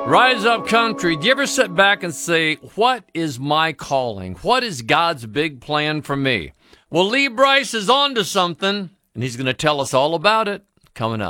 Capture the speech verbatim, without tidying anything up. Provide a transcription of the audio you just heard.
Rise Up Country. Do you ever sit back and say, what is my calling? What is God's big plan for me? Well, Lee Brice is on to something, and he's going to tell us all about it coming up.